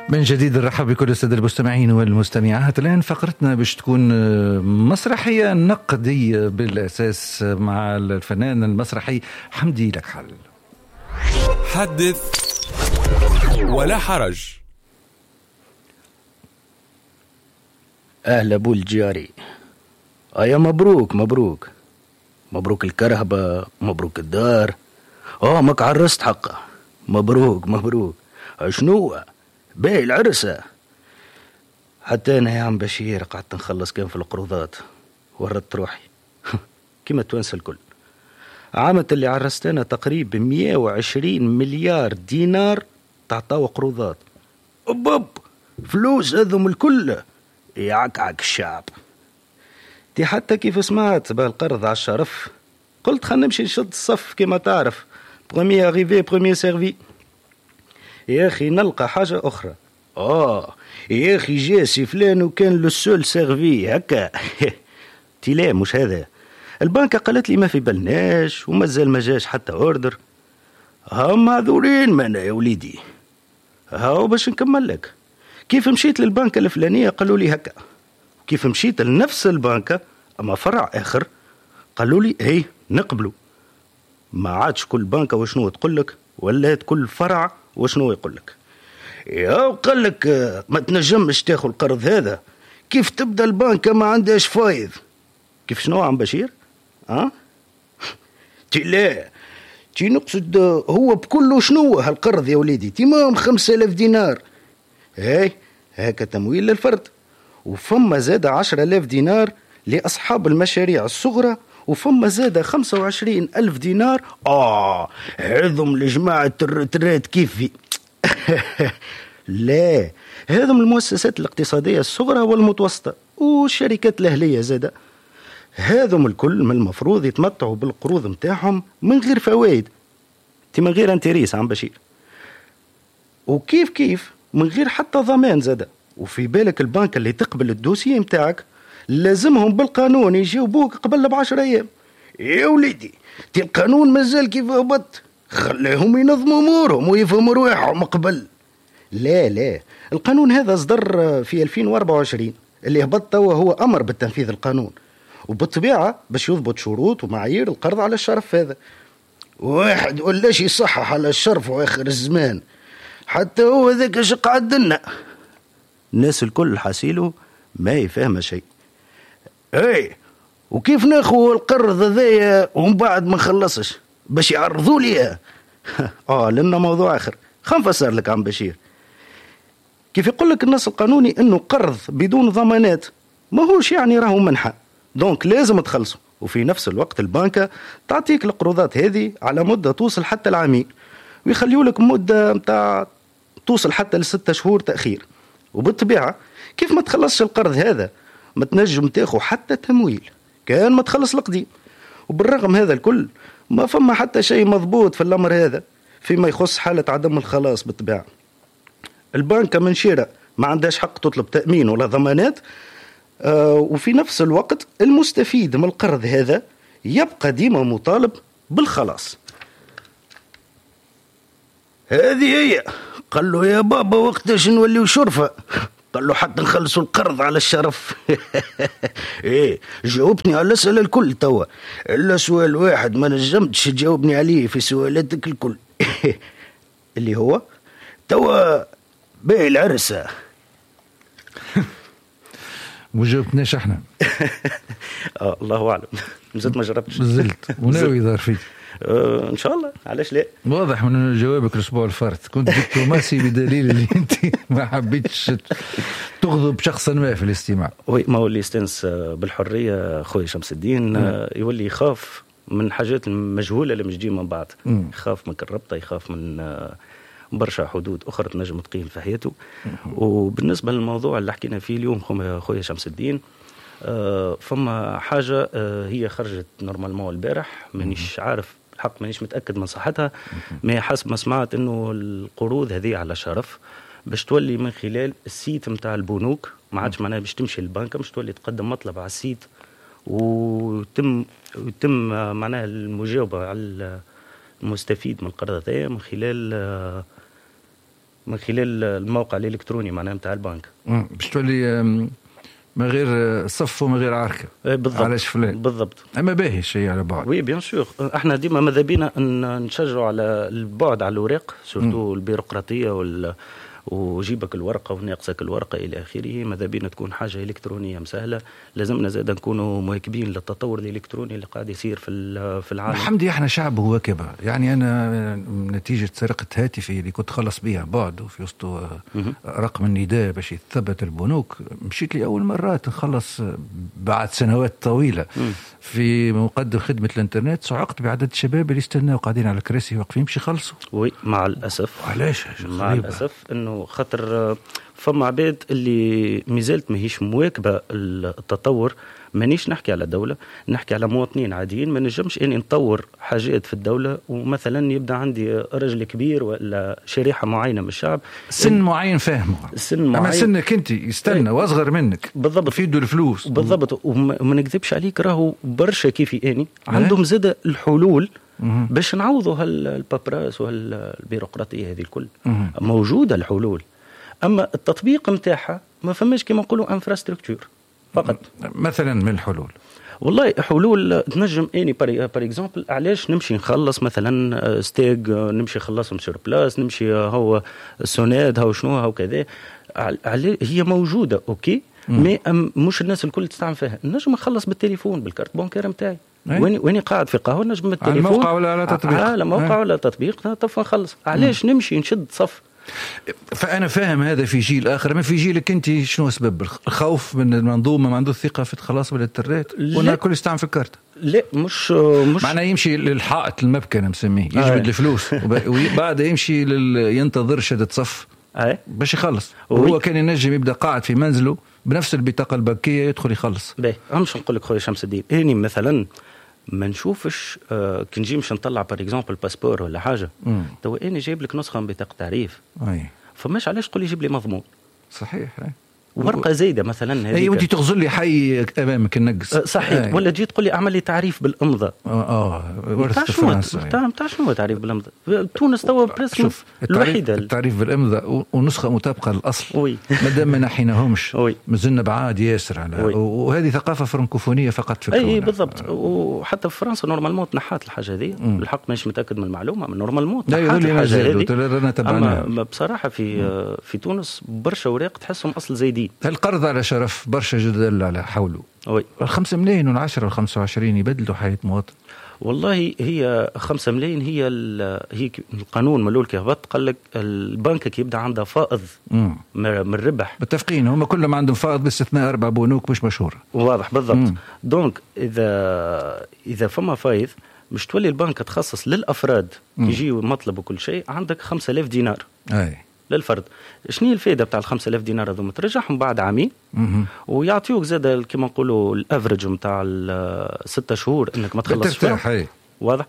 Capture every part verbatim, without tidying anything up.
من جديد نرحب بكل السادة المستمعين والمستمعات. الآن فقرتنا باش تكون مسرحية نقدية بالأساس مع الفنان المسرحي حمدي لكحل. حدث ولا حرج. أهلا أبو الجاري. أيا مبروك مبروك مبروك الكرهبة، مبروك الدار. آه مك عرست حقه. مبروك مبروك. شنو باهي العرسة؟ حتى أنا يا عم بشير قعدت نخلص كان في القروضات وردت روحي كما توانس الكل. عامت اللي عرستنا تقريبا مية وعشرين مليار دينار تعطاو قروضات. أبب فلوس هذم الكل يعكعك الشعب. دي حتى كيف سمعت بالقرض على الشرف قلت خلنا نمشي نشد الصف كما تعرف، بروميي أغيفي بروميي سيرفي. يا أخي نلقى حاجة أخرى. آه يا أخي جاسي فلان وكان لو سول سيرفي هكا تلا مش هذا. البنكة قالت لي ما في بلناش ومازال ما جاش حتى أوردر. هم هذولين مانا يا وليدي. هاو باش نكمل لك. كيف مشيت للبنكة الفلانية قالوا لي هكا، كيف مشيت لنفس البنكة أما فرع آخر قالوا لي هي نقبلوا. ما عادش كل بنكة وشنو تقول لك، ولا كل فرع وشنو يقول لك. يا قال لك ما تنجمش تاخذ القرض هذا، كيف تبدا البنكة ما عندهاش فايض. كيف شنو عم بشير؟ ها؟ تي لا تي نقصد هو بكله شنو هالقرض يا وليدي؟ تمام خمسة آلاف دينار. هاي هكا تمويل للفرد، وفما زاد عشرة آلاف دينار لأصحاب المشاريع الصغرى، وفما زاد خمسة وعشرين ألف دينار آه هذم لجماعة الرترات كيفي. لا هذم المؤسسات الاقتصادية الصغرى والمتوسطة والشركات الأهلية زادة. هذم الكل من المفروض يتمتعوا بالقروض متاعهم من غير فوائد، تي من غير انتريس عم بشير، وكيف كيف من غير حتى ضمان زادة. وفي بالك البنك اللي تقبل الدوسية متاعك لازمهم بالقانون يجاوبوك قبل بعشر أيام. يا وليدي تي القانون مازال كيف هبط، خلاهم ينظموا أمورهم ويفهموا رواحهم قبل. لا لا القانون هذا صدر في ألفين وأربعة وعشرين، اللي هبط وهو أمر بالتنفيذ القانون، وبالطبيعة باش يضبط شروط ومعايير القرض على الشرف هذا. واحد ولاش يصحح على الشرف وآخر الزمان، حتى هو ذاك اش قعد لنا. الناس الكل حاسيله ما يفهم شيء. اي وكيف ناخذ القرض هذايا ومن بعد ما نخلصش باش يعرضوا لي؟ اه لنا موضوع اخر خم فسر لك عم بشير. كيف يقول لك النص القانوني انه قرض بدون ضمانات ما هوش يعني راهو منحة، دونك لازم تخلصه، وفي نفس الوقت البنكة تعطيك القروضات هذه على مدة توصل حتى العامين، ويخليوا لك مدة متاع توصل حتى لستة شهور تأخير. وبالطبيعة كيف ما تخلصش القرض هذا ما تنجم تاخو حتى تمويل كان ما تخلص القديم. وبالرغم هذا الكل ما فما حتى شيء مضبوط في الأمر هذا فيما يخص حالة عدم الخلاص. بالطبيعة البنكة من شراء ما عندهاش حق تطلب تأمين ولا ضمانات، آه وفي نفس الوقت المستفيد من القرض هذا يبقى ديما مطالب بالخلاص. هذه هي. قال له يا بابا وقتاش نوليو شرفة؟ قال له حتى نخلصوا القرض على الشرف. ايه جاوبني على الأسئلة الكل توا، إلا سؤال واحد ما نجمتش تجاوبني عليه في سؤالاتك الكل. اللي هو توا باقي العرسة. وجاوبتناش احنا. اه الله اعلم، مازلت ما جربتش. نزلت وناوي ظهر فيك آه ان شاء الله، علاش لا. واضح من جوابك الاسبوع الفارت كنت دبلوماسي بدليل اللي انت ما حبيتش تغضب شخصا ما في الاستماع. وي ما هو اللي يستنس بالحريه خويا شمس الدين يولي يخاف من حاجات المجهوله اللي مش تجي من بعد. م. يخاف من الربطه، يخاف من برشا حدود اخرى تنجم تقيم في حياته. وبالنسبه للموضوع اللي حكينا فيه اليوم خويا شمس الدين، آه فما حاجه آه هي خرجت نورمالمون البارح، مانيش عارف الحق، مانيش متاكد من صحتها، ما حسب ما سمعت انه القروض هذه على شرف باش تولي من خلال السيت متاع البنوك، ما عادش معناها باش تمشي للبنك، باش تولي تقدم مطلب على السيت وتم وتم معناها المجاوبه على المستفيد من القرض هذا من خلال من خلال الموقع الالكتروني معناها نتاع البنك. باش تولي من غير صف ومن غير عركه. بالضبط. علاش فلان بالضبط. اما باهي شيء على بعد. وي بيان سور، احنا ديما ماذا بينا ان نشجعوا على البعد على الوراق، سورتو البيروقراطيه وال وجيبك الورقه وناقصك الورقه الى اخره. ماذا بينا تكون حاجه الكترونيه مسهله. لازمنا زاد نكونوا مواكبين للتطور الالكتروني اللي قاعد يصير في في العالم. الحمد لله احنا شعب مواكبه. يعني انا نتيجه سرقه هاتفي اللي كنت خلص بها بعد وفي وسطه رقم النداء باش يثبت البنوك، مشيت لي اول مرات نخلص بعد سنوات طويله مم. في مقدم خدمه الانترنت صعقت بعدد الشباب اللي استناوا قاعدين على الكراسي واقفين باش يخلصوا. وي مع الاسف. علاش؟ مع الاسف انه خاطر فما عباد اللي مازالت ماهيش مواكبه التطور. مانيش نحكي على دولة، نحكي على مواطنين عاديين. ما نجمش اني نطور حاجات في الدولة ومثلا يبدا عندي رجل كبير ولا شريحة معينة من الشعب سن معين فاهمه، سن معين اما سنك انت يستنى واصغر منك بالضبط في يده الفلوس بالضبط. وما نكذبش عليك راهو برشا كيفي اني عندهم زاد الحلول باش نعوضوا هالبابراس وهالبيروقراطية هذه الكل. موجودة الحلول، اما التطبيق متاعها ما فماش كما نقولوا انفراستركتور فقط. مثلا من الحلول والله حلول تنجم اني بار اكزومبل. علاش نمشي نخلص مثلا ستيج، نمشي نخلصهم سور بلاس، نمشي هو سوناد هو شنو هو كذا. هي موجوده اوكي، مي مش الناس الكل تستعمل فيها. نجم نخلص بالتليفون بالكارت بانكير نتاعي وين وين قاعد في قهوه، نجم بالتليفون على موقع ولا على تطبيق، على موقع ولا تطبيق طف نخلص. علاش نمشي نشد صف؟ فأنا فاهم هذا في جيل آخر. ما في جيلك أنت شنو سبب الخوف من المنظومة؟ ما عنده ثقة في الخلاص بالإنترنت ولا كل يستعمل في الكارت؟ لا مش مش معناه يمشي للحائط المبكى نسميه يجبد آه. الفلوس وبعد يمشي لل... ينتظر شدة صف آه. باش يخلص. وهو كان ينجم يبدأ قاعد في منزله بنفس البطاقة البنكية يدخل يخلص. باهي مش نقول لك خويا شمس الدين اني مثلا ما نشوفش آه كي نجي مش نطلع بار اكزومبل باسبور ولا حاجه تو اني جايب لك نسخه من بطاقه تعريف. اي فماش علاش تقول لي جيب لي مضمون صحيح. اي ورقه زايده مثلا هذيك. اي وانت تغزل لي حي امامك النقص. أه صحيح. أي. ولا تجي تقول لي اعمل لي تعريف بالامضاء. اه ورث فرنسا تاع تاع شنو تعريف بالامضاء؟ تونس توا بريس الوحيده التعريف بالامضاء ونسخه مطابقه للاصل. وي ما دام ما نحيناهمش مازلنا بعاد ياسر على وي. وهذه ثقافه فرنكوفونيه فقط في اي بالضبط. وحتى في فرنسا نورمالمون تنحات الحاجه هذه. بالحق مانيش متاكد من المعلومه من نورمالمون تنحات الحاجه هذه. اما بصراحه في م. في تونس برشا اوراق تحسهم اصل زايدين. القرض على شرف برشا جدل على حوله. وي الخمسة ملايين والعشرة والخمسة وعشرين يبدلوا حياة مواطن. والله هي خمسة ملايين هي هي القانون ملول كهبط قال لك البنك كي يبدا عنده فائض مم. من الربح. متفقين هم كلهم عندهم فائض باستثناء اربع بنوك مش مشهوره. واضح بالضبط. دونك اذا اذا فما فايض مش تولي البنك تخصص للافراد يجي مطلب وكل شيء عندك خمسة آلاف دينار. اي للفرد. شنو الفائده بتاع الخمسة آلاف دينار هذوما؟ ترجعهم بعد عامين ويعطيوك زاد كما نقولوا الافرج نتاع الستة شهور انك ما تخلصش فيها. واضح.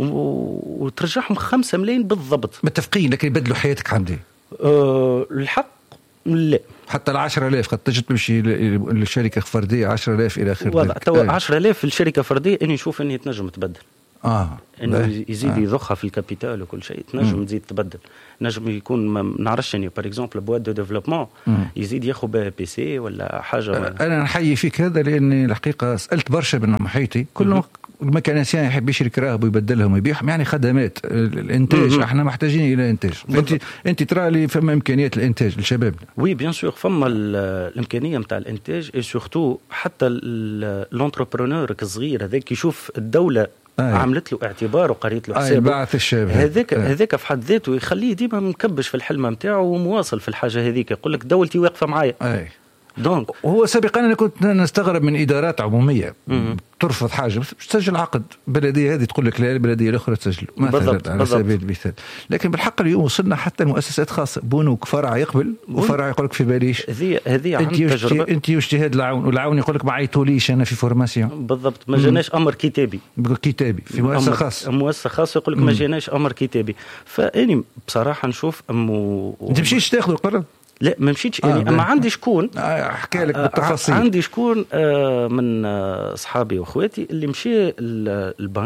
وترجعهم خمسة ملايين بالضبط. متفقين لكن يبدلوا حياتك حمدي. أه الحق لا. حتى العشرة آلاف قد تجد تمشي للشركة فردية عشرة آلاف إلى آخره. واضح. تو عشرة آلاف في الشركة فردية إني نشوف إني تنجم تبدل. آه إنه يزيد آه. يضخها في الكابيتال وكل شيء تنجم تزيد تبدل. نجم يكون ما نعرفش يعني بار اكزومبل بواد دو ديفلوبمون يزيد ياخذ بها بي سي ولا حاجه. انا نحيي فيك هذا لاني الحقيقه سالت برشا من محيطي كلهم الميكانيسيان يحب يشري راهب ويبدلهم ويبيعهم يعني خدمات الانتاج. مم. احنا محتاجين الى انتاج. انت انت ترى لي فما امكانيات الانتاج لشبابنا. وي بيان سور فما الامكانيه نتاع الانتاج اي سورتو حتى لونتربرونور الصغير هذاك يشوف الدوله آه. عملت له اعتبار وقريت له حسابه. بعث الشباب هذاك آه. هذاك في حد ذاته يخليه ديما مكبش في الحلم نتاعو ومواصل في الحاجه هذيك. يقول لك دولتي واقفه معايا. آه. دونك هو سابقا انا كنت نستغرب من ادارات عموميه م- ترفض حاجه تسجل عقد بلديه هذه تقول لك لا البلديه الاخرى تسجل مثلا على سبيل المثال. لكن بالحق اليوم وصلنا حتى المؤسسات خاصه بنوك فرع يقبل وفرع يقول لك في باليش. هذه هذه عن تجربه. انت واجتهاد العون والعون يقول لك ما عيطوليش انا في فورماسيون. بالضبط ما جاناش امر كتابي. كتابي في مؤسسه خاصه. مؤسسه خاصه يقول لك ما جاناش امر كتابي. فاني بصراحه نشوف امو ما تمشيش تاخذ القرار. لا ما مشيتش يعني آه اما عندي شكون احكي لك بالتفاصيل. عندي شكون آه من اصحابي آه واخواتي اللي مشى البنكه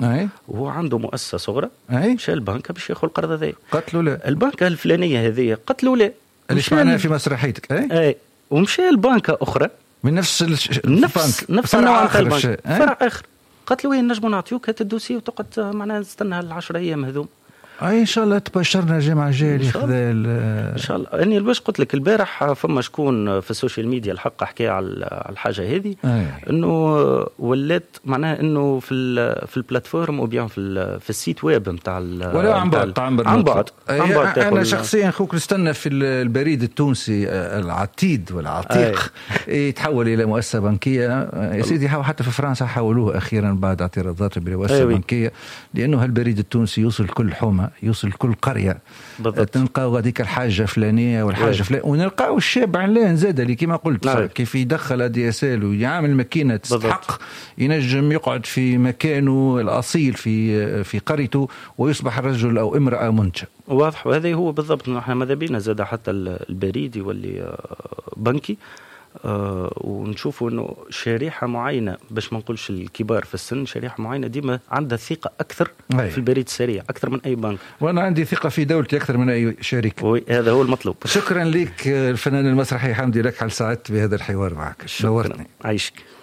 أي. وهو عنده مؤسسة صغرى، أي. مشى البنك باش ياخذ القرض هذا. قالت له لا. البنكة الفلانية هذه قالت له لا. اللي سمعناها في مسرحيتك. أي. أي. ومشى البنكة أخرى من نفس الش... نفس نفس النوع تاع البنك، فرع آخر. قالت له وين نجموا نعطيوك هات الدوسي وتقعد معناها نستنى العشر أيام هذوم. اي ان شاء الله تبشرنا الجمعه الجايه اللي خذا ان شاء الله. اني باش قلت لك البارح فما شكون في السوشيال ميديا الحق حكى على الحاجه هذه، انه ولات معناها انه في في البلاتفورم او بيان في في السيت ويب نتاع ولا عن بعد عن بعد عن بعد. انا شخصيا خوك نستنى في البريد التونسي العتيد والعتيق يتحول الى مؤسسه بنكيه يا سيدي. حتى في فرنسا حولوه اخيرا بعد اعتراضات بالمؤسسه البنكيه، لانه هالبريد التونسي يوصل كل حومه، يوصل كل قرية. تلقاو هذيك الحاجة فلانية والحاجة فلانية، ونلقاو الشاب علان زاد اللي كما قلت نعم. كيف يدخل دي اس ال ويعمل ماكينة تستحق، ينجم يقعد في مكانه الأصيل في في قريته ويصبح رجل أو امرأة منتج. واضح. وهذا هو بالضبط. نحن ماذا بينا زاد حتى البريد يولي بنكي، آه ونشوفوا انه شريحه معينه باش ما نقولش الكبار في السن، شريحه معينه ديما عندها ثقه اكثر أي. في البريد السريع اكثر من اي بنك. وانا عندي ثقه في دولتي اكثر من اي شركه. وي هذا هو المطلوب. شكرا لك الفنان المسرحي حمدي لك على سعدت بهذا الحوار معك. نورتني. عايشك.